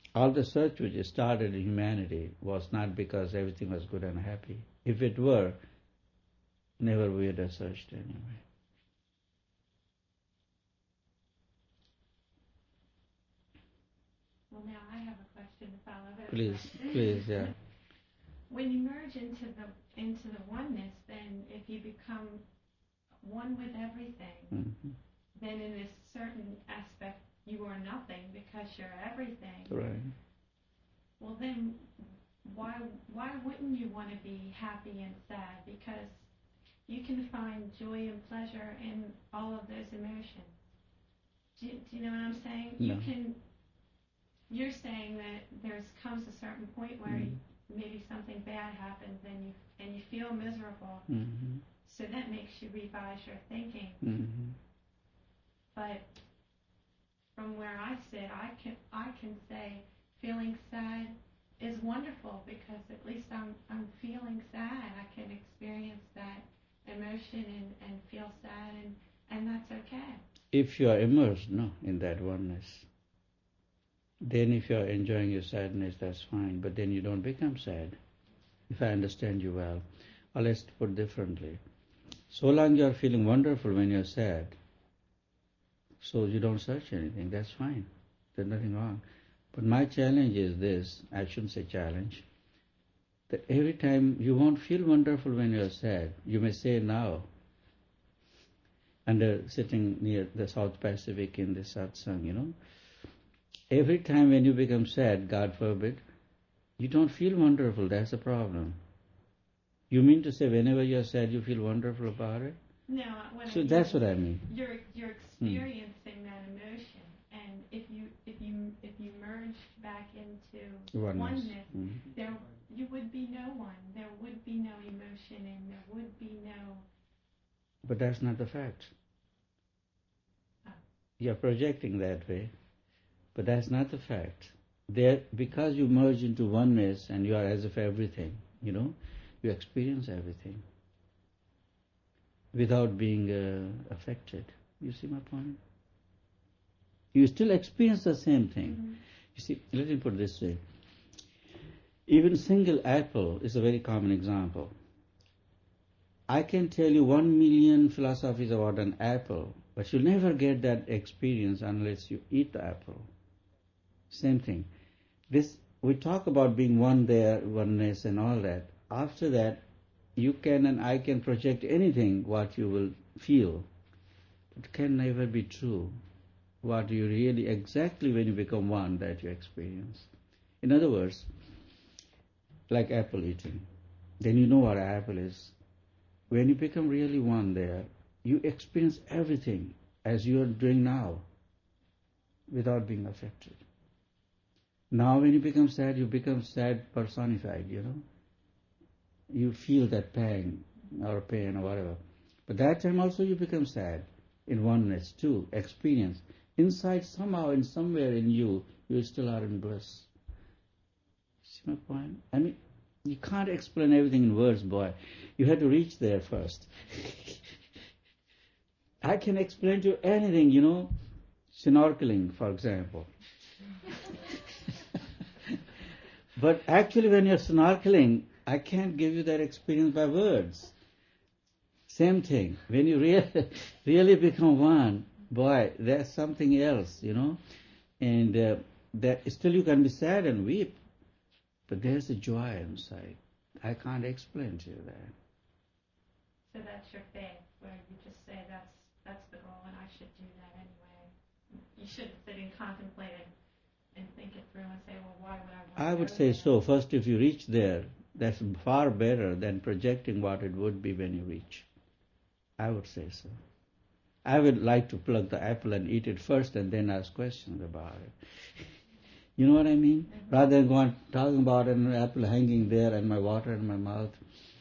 All the search which started in humanity was not because everything was good and happy. If it were, never we would have searched anyway. Well, now I have a question to follow up. Please, yeah. When you merge into the oneness, then if you become one with everything, Mm-hmm. then in this certain aspect you are nothing because you're everything. Right. Well, then why wouldn't you want to be happy and sad? Because you can find joy and pleasure in all of those emotions. Do you know what I'm saying? No. You're saying that there comes a certain point where maybe something bad happens and you feel miserable. Mm-hmm. So that makes you revise your thinking. Mm-hmm. But from where I sit, I can say feeling sad is wonderful because at least I'm feeling sad. I can experience that emotion and feel sad and that's okay. If you are immersed, in that oneness, then if you are enjoying your sadness, that's fine. But then you don't become sad, if I understand you well. Or let's put differently. So long you are feeling wonderful when you're sad, so you don't search anything, that's fine. There's nothing wrong. But my challenge is this, I shouldn't say challenge, that every time you won't feel wonderful when you're sad. You may say now, sitting near the South Pacific in the satsang, every time when you become sad, God forbid, you don't feel wonderful, that's a problem. You mean to say whenever you're sad you feel wonderful about it? No, so that's what I mean. You're experiencing that emotion, and if you merge back into oneness, there you would be no one. There would be no emotion, and there would be no. But that's not the fact. Oh. You're projecting that way, but that's not the fact. Because you merge into oneness and you are as if everything, you experience everything without being affected. You see my point? You still experience the same thing. Mm-hmm. You see, let me put it this way. Even single apple is a very common example. I can tell you 1 million philosophies about an apple, but you'll never get that experience unless you eat the apple. Same thing. We talk about being one there, oneness and all that. After that, you can and I can project anything what you will feel. It can never be true. What you really exactly when you become one that you experience. In other words, like apple eating. Then you know what an apple is. When you become really one there, you experience everything as you are doing now without being affected. Now when you become sad personified, You feel that pain or pain or whatever. But that time also you become sad in oneness too, experience. Inside somehow, in somewhere in you still are in bliss. See my point? I mean, you can't explain everything in words, boy. You have to reach there first. I can explain to you anything, snorkeling, for example. But actually when you're snorkeling, I can't give you that experience by words. Same thing. When you really become one, boy, there's something else, And that still you can be sad and weep, but there's a joy inside. I can't explain to you that. So that's your faith, where you just say that's the goal, and I should do that anyway. You shouldn't sit and contemplate it and think it through and say, well, why would I want to I would go say there? so. First, if you reach there, that's far better than projecting what it would be when you reach. I would say so. I would like to pluck the apple and eat it first and then ask questions about it. You know what I mean? Mm-hmm. Rather than go on talking about an apple hanging there and my water in my mouth.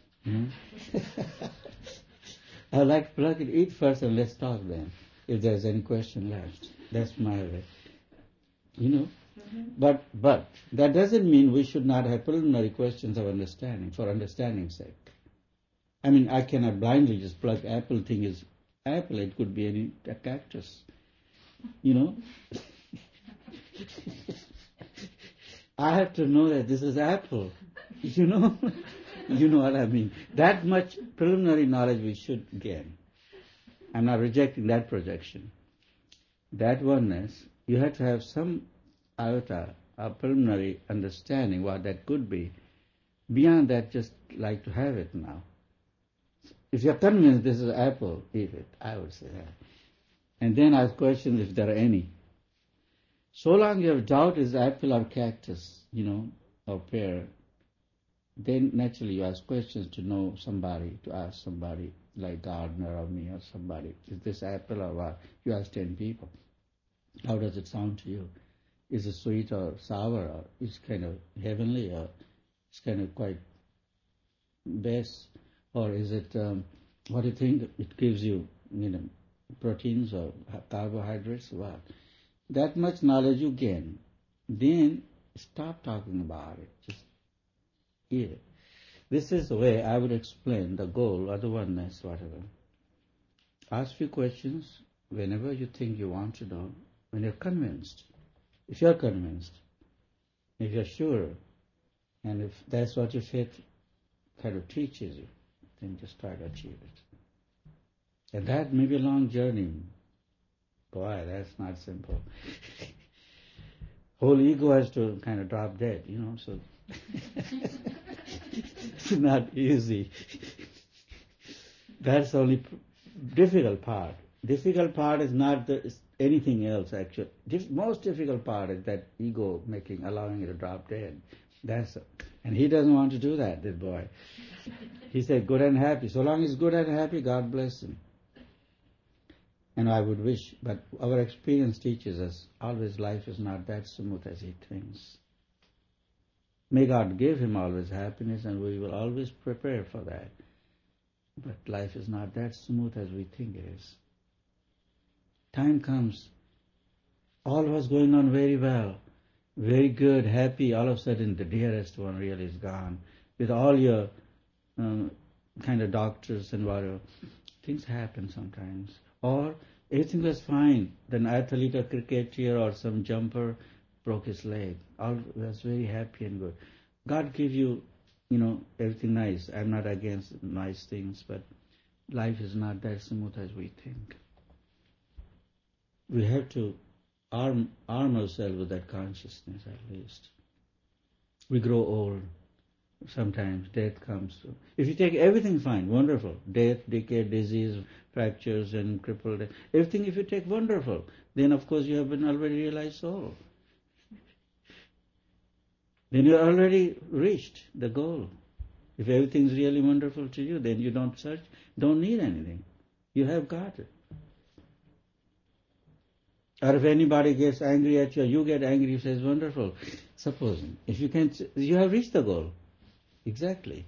I would like to pluck it, eat first, and let's talk then, if there's any question left. That's my way. Mm-hmm. But that doesn't mean we should not have preliminary questions of understanding, for understanding's sake. I mean, I cannot blindly just pluck apple thing is apple. It could be a cactus, I have to know that this is apple. You know? You know what I mean. That much preliminary knowledge we should gain. I'm not rejecting that projection. That oneness, you have to have some iota, a preliminary understanding what that could be. Beyond that, just like to have it now. If you're convinced this is apple, eat it. I would say that. And then ask questions if there are any. So long you have doubt is apple or cactus, or pear, then naturally you ask questions to know somebody, to ask somebody like Gardner or me or somebody, is this apple or what? You ask 10 people. How does it sound to you? Is it sweet or sour, or it's kind of heavenly, or it's kind of quite base, or is it, what do you think it gives you, proteins or carbohydrates, what? That much knowledge you gain. Then stop talking about it. Just eat it. This is the way I would explain the goal or the oneness, whatever. Ask few questions whenever you think you want to know, when you're convinced. If you're convinced, if you're sure, and if that's what your faith kind of teaches you, then just try to achieve it. And that may be a long journey. Boy, that's not simple. Whole ego has to kind of drop dead, so it's not easy. That's the only difficult part. Difficult part is not anything else, actually. Most difficult part is that ego allowing it to drop dead. And he doesn't want to do that, this boy. He said, good and happy. So long as he's good and happy, God bless him. And I would wish, but our experience teaches us, always life is not that smooth as he thinks. May God give him always happiness, and we will always prepare for that. But life is not that smooth as we think it is. Time comes, all was going on very well, very good, happy, all of a sudden the dearest one really is gone. With all your kind of doctors and whatever, things happen sometimes. Or everything was fine, then athlete or cricketer or some jumper broke his leg. All was very happy and good. God give you, everything nice. I'm not against nice things, but life is not that smooth as we think. We have to arm ourselves with that consciousness at least. We grow old. Sometimes death comes. If you take everything fine, wonderful. Death, decay, disease, fractures and crippled. Everything if you take wonderful, then of course you have been already realized soul. Then you already reached the goal. If everything is really wonderful to you, then you don't search, don't need anything. You have got it. Or if anybody gets angry at you, you get angry, you say it's wonderful. Supposing, if you can, you have reached the goal. Exactly.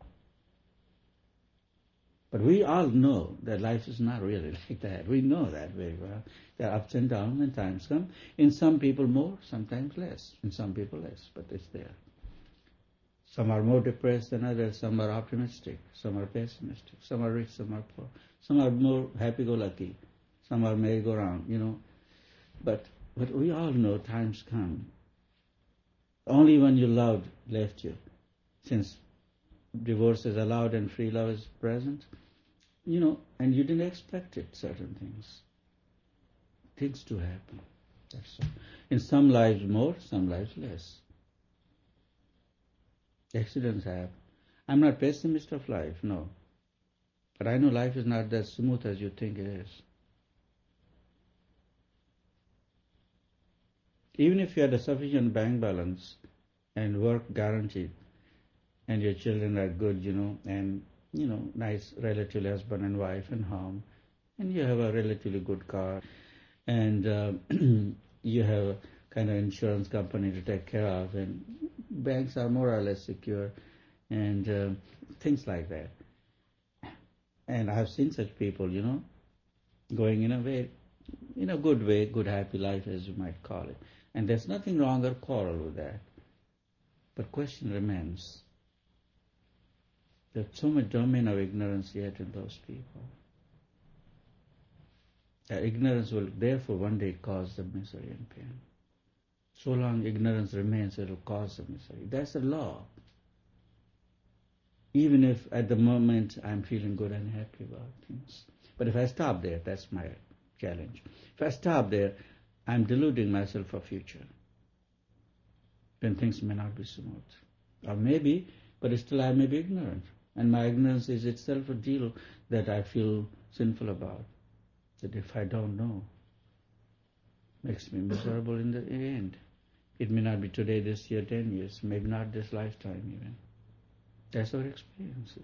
But we all know that life is not really like that. We know that very well. There are ups and downs when times come. In some people more, sometimes less. In some people less, but it's there. Some are more depressed than others. Some are optimistic. Some are pessimistic. Some are rich. Some are poor. Some are more happy-go-lucky. Some are merry-go-round, But we all know times come. Only when you loved left you. Since divorce is allowed and free love is present, and you didn't expect it, certain things. Things do happen. That's all. In some lives more, some lives less. Accidents happen. I'm not pessimist of life, no. But I know life is not that smooth as you think it is. Even if you had a sufficient bank balance and work guaranteed, and your children are good, and, nice relatively husband and wife and home, and you have a relatively good car, and you have a kind of insurance company to take care of, and banks are more or less secure, and things like that. And I have seen such people, going in a good way, good happy life as you might call it. And there's nothing wrong or quarrel with that. But question remains, there's so much domain of ignorance yet in those people. Ignorance will therefore one day cause them misery and pain. So long ignorance remains, it will cause the misery. That's the law. Even if at the moment I'm feeling good and happy about things. But if I stop there, that's my challenge. If I stop there, I'm deluding myself for future. Then things may not be smooth. Or maybe, but still I may be ignorant. And my ignorance is itself a deal that I feel sinful about. That if I don't know, makes me miserable in the end. It may not be today, this year, 10 years, maybe not this lifetime even. That's our experiences.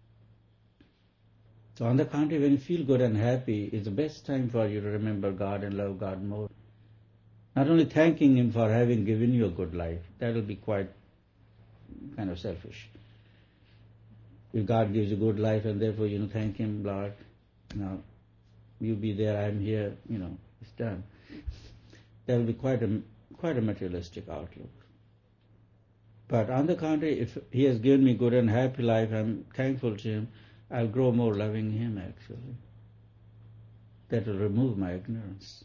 So on the contrary, when you feel good and happy, it's the best time for you to remember God and love God more. Not only thanking Him for having given you a good life, that will be quite kind of selfish. If God gives you good life and therefore, thank Him, Lord, you be there, I'm here, it's done. That will be quite a materialistic outlook. But on the contrary, if He has given me good and happy life, I'm thankful to Him, I'll grow more loving Him actually. That will remove my ignorance.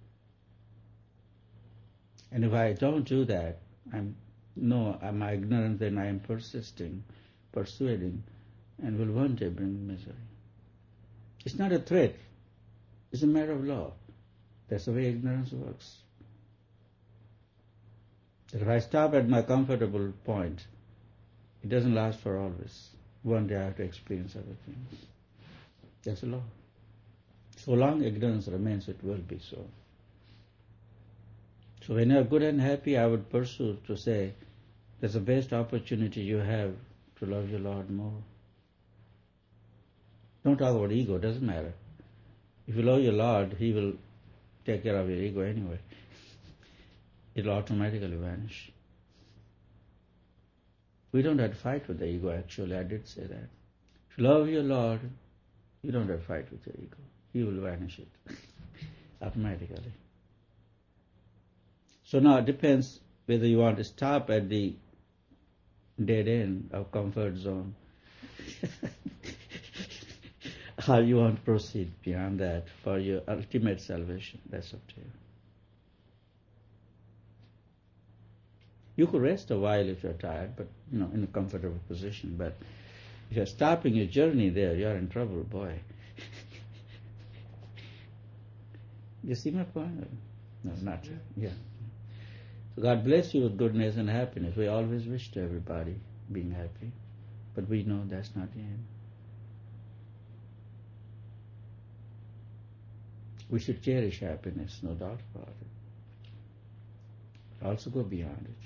And if I don't do that, I'm ignorant, then I am persisting, persuading, and will one day bring misery. It's not a threat. It's a matter of law. That's the way ignorance works. If I stop at my comfortable point, it doesn't last for always. One day I have to experience other things. That's the law. So long ignorance remains, it will be so. So when you are good and happy, I would pursue to say, that's the best opportunity you have to love your Lord more. Don't talk about ego, doesn't matter. If you love your Lord, He will take care of your ego anyway. It will automatically vanish. We don't have to fight with the ego, actually. I did say that. If you love your Lord, you don't have to fight with your ego. He will vanish it automatically. So now it depends whether you want to stop at the dead end of comfort zone or you want to proceed beyond that for your ultimate salvation. That's up to you. You could rest a while if you're tired, but in a comfortable position. But if you're stopping your journey there, you're in trouble, boy. You see my point? No, not. Yeah. So God bless you with goodness and happiness. We always wish to everybody being happy, but we know that's not the end. We should cherish happiness, no doubt about it. But also go beyond it.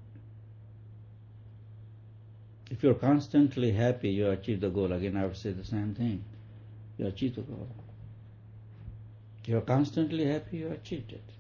If you're constantly happy, you achieve the goal. Again, I would say the same thing. You achieve the goal. If you're constantly happy, you achieved it.